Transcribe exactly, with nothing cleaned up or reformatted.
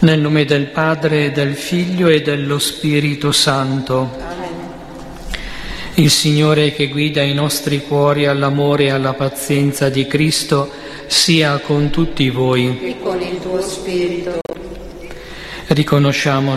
Nel nome del Padre, del Figlio e dello Spirito Santo. Amen. Il Signore che guida i nostri cuori all'amore e alla pazienza di Cristo sia con tutti voi. E con il tuo spirito. Riconosciamo